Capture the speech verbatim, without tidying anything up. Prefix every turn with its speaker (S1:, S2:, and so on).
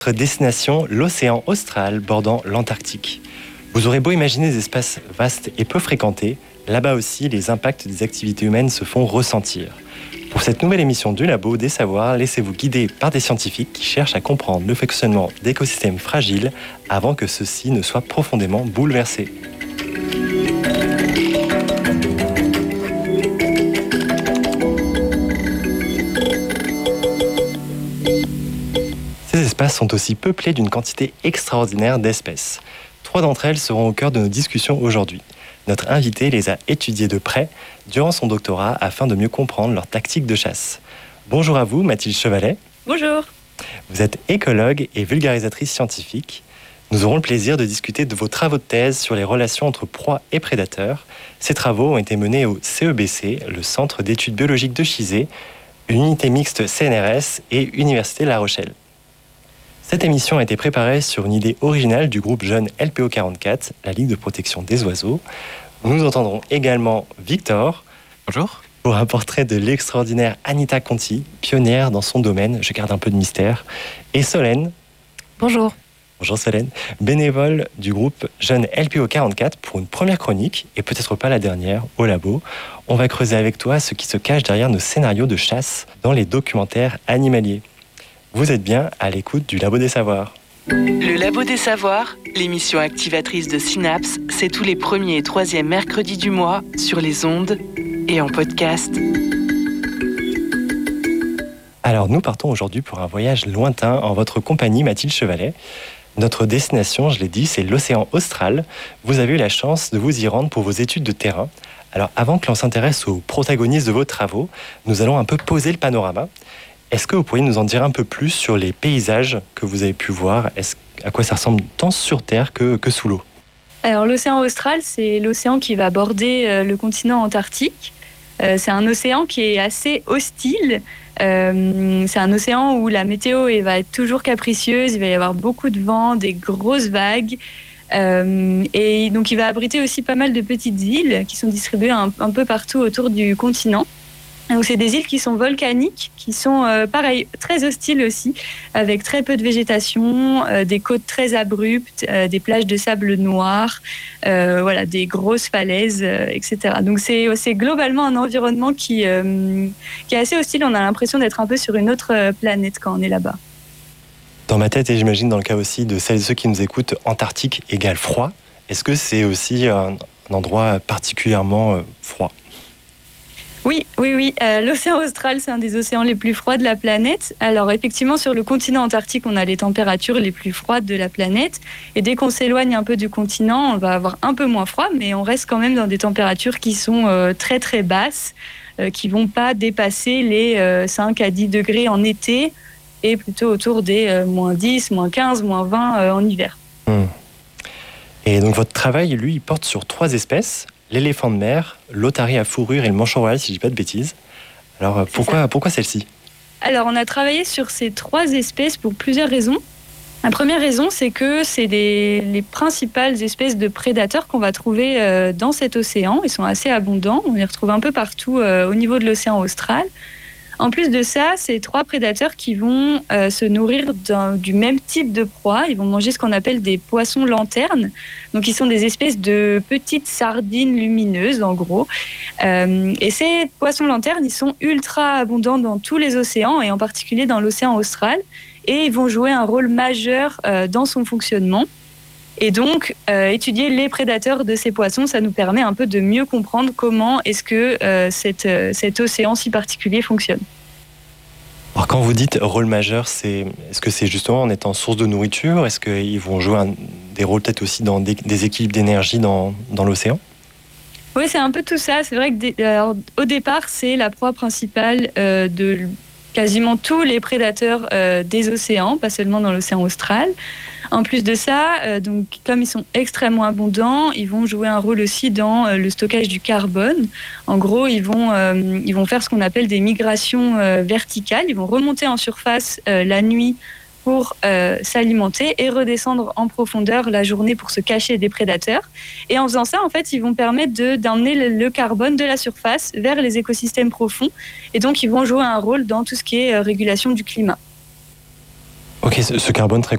S1: Notre destination, l'océan austral bordant l'Antarctique. Vous aurez beau imaginer des espaces vastes et peu fréquentés, là-bas aussi les impacts des activités humaines se font ressentir. Pour cette nouvelle émission du Labo des Savoirs, laissez-vous guider par des scientifiques qui cherchent à comprendre le fonctionnement d'écosystèmes fragiles avant que ceux-ci ne soient profondément bouleversés. Ces espaces sont aussi peuplés d'une quantité extraordinaire d'espèces. Trois d'entre elles seront au cœur de nos discussions aujourd'hui. Notre invité les a étudiées de près durant son doctorat afin de mieux comprendre leur tactique de chasse. Bonjour à vous, Mathilde Chevalet.
S2: Bonjour.
S1: Vous êtes écologue et vulgarisatrice scientifique. Nous aurons le plaisir de discuter de vos travaux de thèse sur les relations entre proies et prédateurs. Ces travaux ont été menés au C E B C, le Centre d'études biologiques de Chizé, une unité mixte C N R S et Université La Rochelle. Cette émission a été préparée sur une idée originale du groupe jeune L P O quarante-quatre, la Ligue de protection des oiseaux. Nous entendrons également Victor.
S3: Bonjour.
S1: Pour un portrait de l'extraordinaire Anita Conti, pionnière dans son domaine, je garde un peu de mystère. Et Solène.
S2: Bonjour.
S1: Bonjour Solène, bénévole du groupe jeune L P O quarante-quatre pour une première chronique, et peut-être pas la dernière, au labo. On va creuser avec toi ce qui se cache derrière nos scénarios de chasse dans les documentaires animaliers. Vous êtes bien à l'écoute du Labo des Savoirs.
S4: Le Labo des Savoirs, l'émission activatrice de Synapse, c'est tous les premiers et troisièmes mercredis du mois sur les ondes et en podcast.
S1: Alors nous partons aujourd'hui pour un voyage lointain en votre compagnie, Mathilde Chevalet. Notre destination, je l'ai dit, c'est l'océan austral. Vous avez eu la chance de vous y rendre pour vos études de terrain. Alors avant que l'on s'intéresse aux protagonistes de vos travaux, nous allons un peu poser le panorama. Est-ce que vous pourriez nous en dire un peu plus sur les paysages que vous avez pu voir ? Est-ce, à quoi ça ressemble tant sur Terre que, que sous l'eau ?
S2: Alors l'océan austral, c'est l'océan qui va border euh, le continent antarctique. Euh, c'est un océan qui est assez hostile. Euh, c'est un océan où la météo elle, va être toujours capricieuse. Il va y avoir beaucoup de vent, des grosses vagues. Euh, et donc il va abriter aussi pas mal de petites îles qui sont distribuées un, un peu partout autour du continent. Donc c'est des îles qui sont volcaniques, qui sont euh, pareil très hostiles aussi, avec très peu de végétation, euh, des côtes très abruptes, euh, des plages de sable noir, euh, voilà, des grosses falaises, euh, et cetera. Donc c'est, c'est globalement un environnement qui, euh, qui est assez hostile. On a l'impression d'être un peu sur une autre planète quand on est là-bas.
S1: Dans ma tête, et j'imagine dans le cas aussi de celles et ceux qui nous écoutent, Antarctique égale froid. Est-ce que c'est aussi un, un endroit particulièrement euh, froid ?
S2: Oui, oui, oui. Euh, l'océan austral, c'est un des océans les plus froids de la planète. Alors, effectivement, sur le continent antarctique, on a les températures les plus froides de la planète. Et dès qu'on s'éloigne un peu du continent, on va avoir un peu moins froid, mais on reste quand même dans des températures qui sont euh, très, très basses, euh, qui ne vont pas dépasser les euh, cinq à dix degrés en été et plutôt autour des euh, moins dix, moins quinze, moins vingt euh, en hiver.
S1: Mmh. Et donc, votre travail, lui, il porte sur trois espèces. L'éléphant de mer, l'otarie à fourrure et le manchot royal, si je ne dis pas de bêtises. Alors, pourquoi, pourquoi celle-ci ?
S2: Alors, on a travaillé sur ces trois espèces pour plusieurs raisons. La première raison, c'est que c'est des, les principales espèces de prédateurs qu'on va trouver euh, dans cet océan. Ils sont assez abondants. On les retrouve un peu partout euh, au niveau de l'océan austral. En plus de ça, c'est trois prédateurs qui vont euh, se nourrir d'un, du même type de proie. Ils vont manger ce qu'on appelle des poissons lanternes. Donc, ils sont des espèces de petites sardines lumineuses, en gros. Euh, et ces poissons lanternes, ils sont ultra abondants dans tous les océans, et en particulier dans l'océan austral. Et ils vont jouer un rôle majeur euh, dans son fonctionnement. Et donc, euh, étudier les prédateurs de ces poissons, ça nous permet un peu de mieux comprendre comment est-ce que euh, cette, euh, cet océan si particulier fonctionne.
S1: Alors, quand vous dites rôle majeur, c'est, est-ce que c'est justement en étant source de nourriture ? Est-ce qu'ils vont jouer un, des rôles peut-être aussi dans des, des équilibres d'énergie dans, dans l'océan ?
S2: Oui, c'est un peu tout ça. C'est vrai que alors, au départ, c'est la proie principale euh, de quasiment tous les prédateurs euh, des océans, pas seulement dans l'océan austral. En plus de ça, euh, donc, comme ils sont extrêmement abondants, ils vont jouer un rôle aussi dans euh, le stockage du carbone. En gros, ils vont, euh, ils vont faire ce qu'on appelle des migrations euh, verticales. Ils vont remonter en surface euh, la nuit pour euh, s'alimenter et redescendre en profondeur la journée pour se cacher des prédateurs. Et en faisant ça, en fait, ils vont permettre de, d'emmener le, le carbone de la surface vers les écosystèmes profonds. Et donc, ils vont jouer un rôle dans tout ce qui est euh, régulation du climat.
S1: Ok, ce, ce carbone très